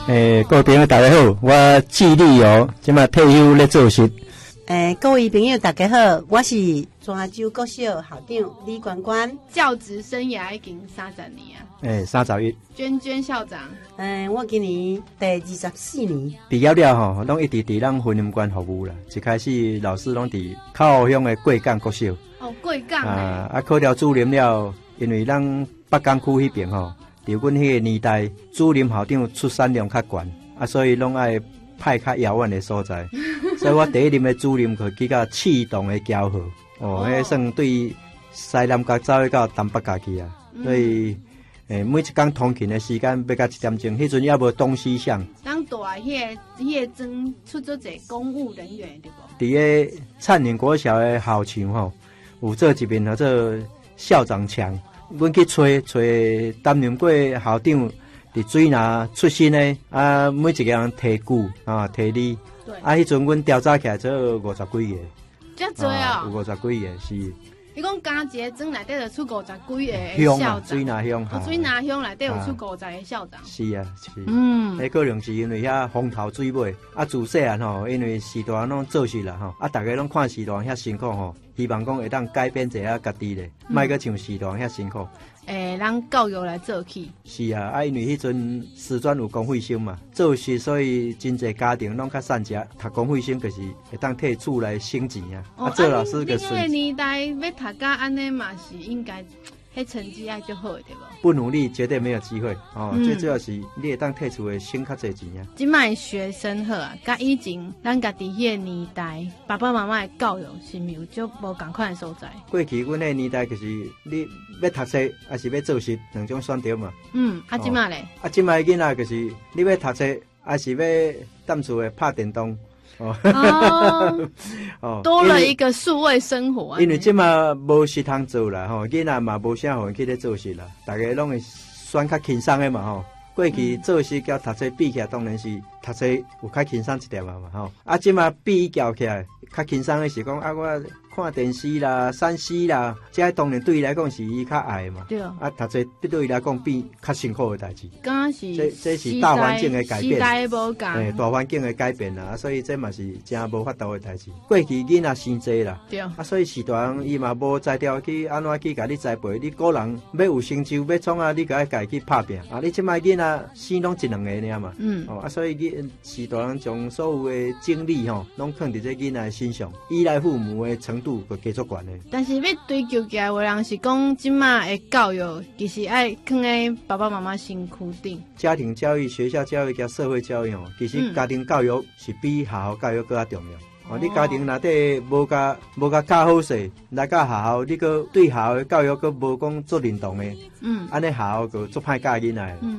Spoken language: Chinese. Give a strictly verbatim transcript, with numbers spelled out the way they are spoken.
诶，各位朋友大家好，我纪立友，即马退休咧做事。 诶，各位朋友大家好，我是泉州国小校长李关关， 教职生涯已经三十年啊。 诶，三十一。 娟娟校长， 诶，我今年第二十四年。 毕业了吼，拢一直伫咱婚姻馆服务啦。一开始老师拢伫靠乡的贵港国小。 哦，贵港啊，啊考了主任了，因为咱北港区迄边吼。伫阮迄个年代，主任校长出产量较悬，啊，所以拢爱派较遥远的所在。所以我第一任的主任去去到启动的骄河，哦，迄、哦、算对西南角走去到东北角去啊。嗯、所以，诶、欸，每一工通勤的时间要到一點鐘，迄陣也無東西向。 當大迄個迄個增出咗一個公務人員對無？ 伫個燦年國小的校場吼，有做一面叫做校長牆。阮去找找擔任過校長，佇水拿出身的啊，每一個人提句啊，提你。啊，迄陣阮調查起來做五十幾個。 遮多啊！ 有五十幾個是。 你講加一個莊內底就出五十幾個校長。 水拿鄉。 哦，水拿鄉內底有出五十個校長。 是啊，是。 嗯。 迄可能是因為遐風頭水尾，啊自細漢吼，因為時代攏做事啦吼，啊大家攏看時代遐辛苦吼，希望講會當改變一下家己咧，莫閣像時代遐辛苦。 誒，咱教育來做起。 是啊，啊因為迄陣師專有公費生嘛，做事所以真濟家庭攏較善食，讀公費生就是會當替厝來省錢啊。 哦， 啊做老師個順。你個年代要讀甲安尼嘛是應該。迄成績愛就好對無？ 不努力絕對沒有機會哦。嗯、最主要是你會當退出的省較濟錢啊。 即賣學生好啊，甲以前咱家己迄個年代，爸爸媽媽的教育是毋是有足無共款的所在？ 過去阮迄個年代就是你要讀書，還是要做事兩種選擇嘛。 嗯，啊即賣咧？ 啊即賣囡仔就是你要讀書，還是要踮厝的拍電動。哦， 哦，多了一個數位生活、啊。 因為即嘛無事通做啦，吼，囡仔嘛無啥互去咧做事啦，大家攏會選較輕鬆的嘛，吼。過去做事甲讀書比起來，當然是讀書有較輕鬆一點嘛，吼。啊，即嘛比較起來，較輕鬆的是講啊，我看電視啦、三 C 啦，這當然對伊來講是伊較愛嘛。 對。 啊，讀書對伊來講比較辛苦的代志。 剛是。 這這是大環境的改變。 時代無共。 誒，大環境的改變啦，所以這嘛是真無法度的代志。過去囡仔生濟啦。 對。 啊，所以時代人伊嘛無才調去安怎去甲你栽培，你個人要有成就要創啊，你甲伊家己去拍拼。啊，你即擺囡仔生攏一兩個爾嘛。嗯。哦，啊，所以囡時代人將所有的精力吼，攏放佇這囡仔身上，依賴父母的程度就加足懸。 但是要追求起來，有人是講即馬的教育，其實愛放喺爸爸媽媽身軀頂。 家庭教育、學校教育加社會教育哦，其實家庭教育是比學校教育更加重要。哦，哦你家庭內底無甲無甲教好勢，來到學校你個對學校的教育個無講做認同的，嗯，安尼學校個做歹教囡仔。